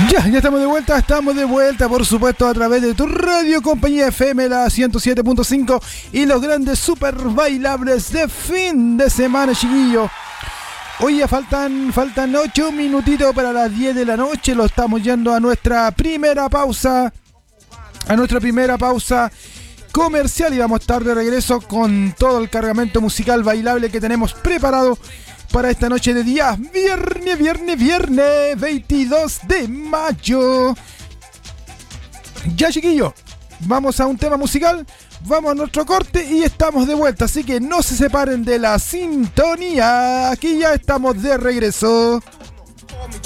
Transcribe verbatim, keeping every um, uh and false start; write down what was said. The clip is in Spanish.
Ya, ya estamos de vuelta, estamos de vuelta, por supuesto, a través de tu radio compañía F M, la ciento siete punto cinco y los grandes super bailables de fin de semana, chiquillos. Hoy ya faltan, faltan ocho minutitos para las diez de la noche, lo estamos yendo a nuestra primera pausa, a nuestra primera pausa comercial y vamos a estar de regreso con todo el cargamento musical bailable que tenemos preparado para esta noche de día viernes, viernes, viernes veintidós de mayo. Ya, chiquillos, vamos a un tema musical, vamos a nuestro corte y estamos de vuelta, así que no se separen de la sintonía, aquí ya estamos de regreso.